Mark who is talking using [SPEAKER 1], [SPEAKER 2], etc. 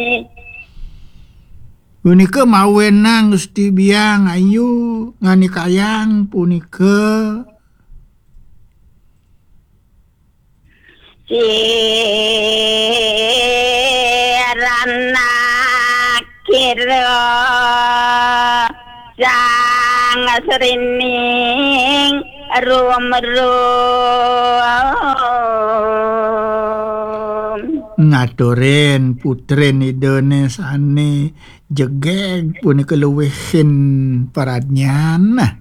[SPEAKER 1] Punika mawenang Gusti Biang ayu ngani kayang punika
[SPEAKER 2] Sirana kira sang srining rum
[SPEAKER 1] ngaturin putrin idone sane jegeg punika luwihin paradnyan